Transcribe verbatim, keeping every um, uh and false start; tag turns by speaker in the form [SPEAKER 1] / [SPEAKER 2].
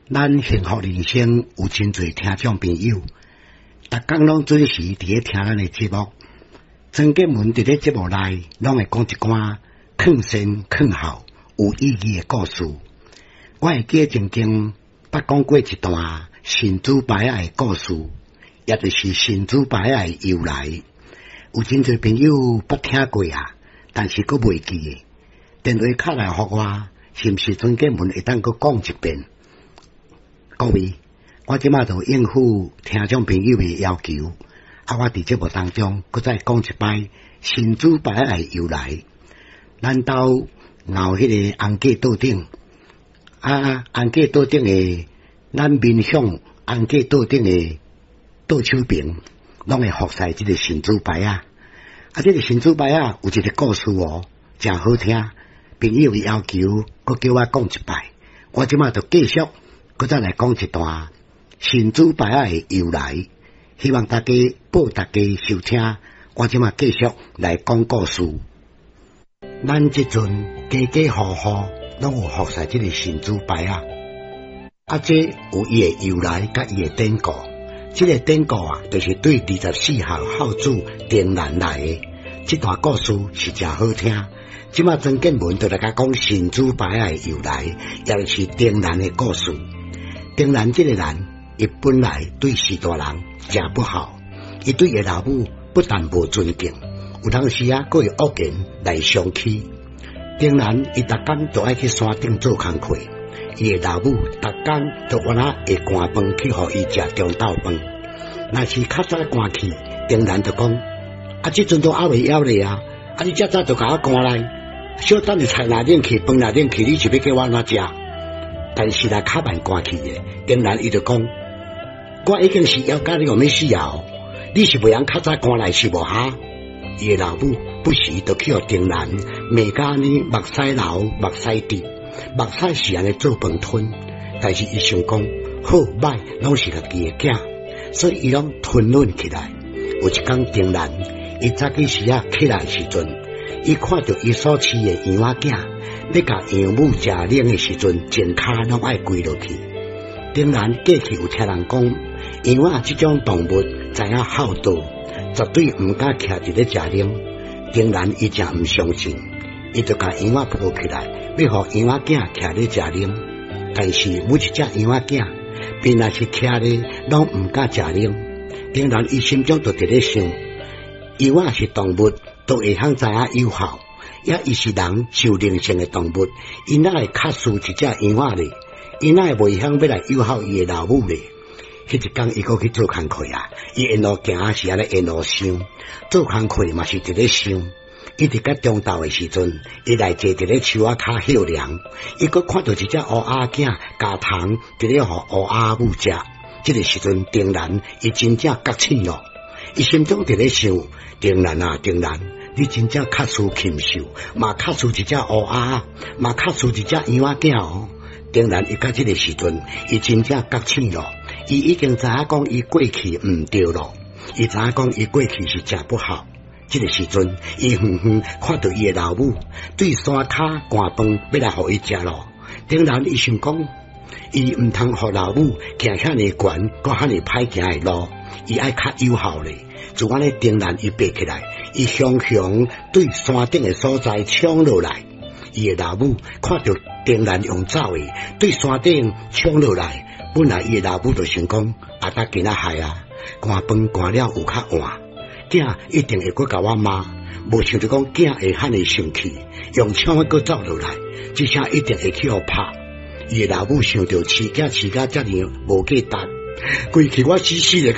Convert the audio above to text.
[SPEAKER 1] 咱幸福人生有真侪听众朋友，逐工拢准时伫咧听咱的节目。曾建文伫咧节目内，拢会讲一寡劝善劝孝有意义的故事。我会记曾经捌讲过一段神主牌仔的故事，也就是神主牌仔的由来。有真侪朋友捌听过啊，但是佫袂记的。电话卡来互我，是毋是曾建文会当佫讲一遍？各位，我即马就应付听众朋友的要求，啊，我伫节目当中佫再讲一摆神主牌仔的由来。咱兜后迄个红架桌顶，啊，红架桌顶的咱面向红架桌顶的倒手边，拢会服侍即个神主牌仔。啊，即个神主牌仔有一个故事哦，真好听。朋友的要求，佫叫我讲一摆，我即马就继续。佫再来讲一段神主牌仔的由来，希望大家报大家收听。我即马继续来讲故事。咱即阵家家户户拢有服侍即个神主牌仔，啊，这有伊的由来甲伊的典故。即、这个典故啊，就是对二十四孝孝子丁兰来的。这段故事是真好听。即马曾建文就来甲讲神主牌仔的由来，也就是丁兰的故事。丁兰这个人，伊本来对士大人真不好，伊对伊老母不但无尊敬，有当时啊，佫会恶言来相欺。丁兰伊逐工都爱去山顶做工课，伊的老母逐工都原来会赶饭去互伊食中昼饭。若是较早赶去，丁兰就讲：啊，即阵都还未枵咧啊！啊，你遮早就甲我赶来，小等你菜若冷去，饭若冷去，你是要叫我安怎食？但是若较慢赶去的，丁兰伊就讲：我已经是要甲你互要死啊！你是袂晓较早赶来是无哈？伊的老母不时就去互丁兰骂甲呢目屎流目屎滴，目屎是安尼做饭吞，但是伊想讲好歹拢是家己的囝，所以伊拢吞忍起来。有一天丁兰伊早起时啊起来时阵，伊看到伊所饲的羊仔囝要甲养母食冷的时阵，前骹拢爱跪落去。丁兰过去有听人讲，羊仔这种动物知影孝道，绝对毋敢徛伫咧食冷。丁兰伊真毋相信，伊就甲羊仔抱起来，要互羊仔囝徛咧食冷。但是每一只羊仔囝，边若是徛咧，拢毋敢食冷。丁兰伊心中就伫咧想，羊仔是动物，都会晓知影友好。也伊是人受灵性的动物，伊哪会卡输一只羊仔咧？伊哪会袂晓要来友好伊的老母咧？迄一天伊搁去做工课啊，伊沿路行是安尼沿路想，做工课嘛是伫咧想。伊伫甲中昼的时阵，伊来坐伫咧树仔骹歇凉，伊搁看到一只乌鸦囝加糖伫咧互乌鸦母食。这个时阵，丁兰伊真正觉醒咯，伊心中伫咧想：丁兰啊，丁兰。你真正卡输禽兽，嘛卡输一只乌鸦，嘛卡输一只羊仔囝哦。丁兰伊到这个时阵，伊真正觉醒咯，伊已经知影讲伊过去毋对咯，伊知影讲伊过去是真不好。这个时阵，伊远远看到伊的老母对山骹赶饭要来互伊食咯。丁兰伊想讲，伊毋通互老母行遐尼悬，搁遐尼歹行的路，伊爱较友好咧。就安尼，丁兰伊爬起来，伊雄雄对山顶的所在冲落来。伊的老母看到丁兰用走的对山顶冲落来，本来伊的老母就想讲：啊，搭今仔害啊，赶饭赶了有较晚，囝一定会搁甲我骂。无想到讲囝会遐尼生气，用枪搁走落来，这下一定会去互拍。伊的老母想到饲囝饲甲遮尔无价值，规气我死死的。